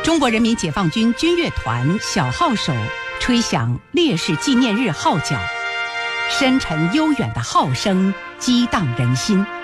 中国人民解放军军乐团小号手吹响烈士纪念日号角，深沉悠远的号声激荡人心。